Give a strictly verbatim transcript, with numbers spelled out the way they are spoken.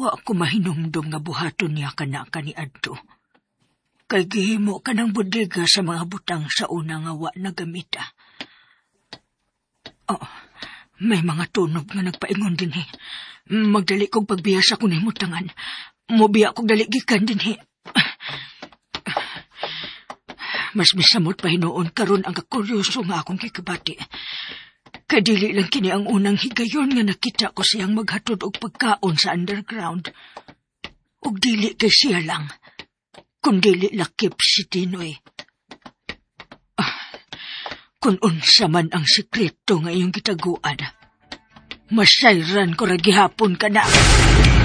Wa ako mahinumdum nga buhaton niya ka na ka ni Adto. Kay gihimo ka ng bodega sa mga butang sa una nga wa nagamita. Oh, may mga tunog nga nagpaingon din he. Magdali kong pagbiyasa ko na himutangan. Mubiya kong daligikan din he. Mas misamot pa hinoon karon ang kakuryoso nga akong kikabati. Kadili lang kini ang unang higayon nga nakita ko siyang maghatod og pagkaon sa underground. Og dili kay siya lang, kundili lakip si Tinoy. Ah, kung unsa man ang sikreto nga iyong gitaguan, masayran ko ra gihapon ka na.